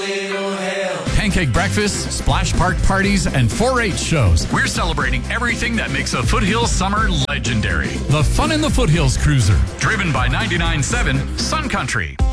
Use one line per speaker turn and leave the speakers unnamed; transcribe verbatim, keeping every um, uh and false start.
Pancake breakfasts, splash park parties, and four H shows. We're celebrating everything that makes a Foothills summer legendary. The Fun in the Foothills Cruiser, driven by ninety-nine point seven Sun Country.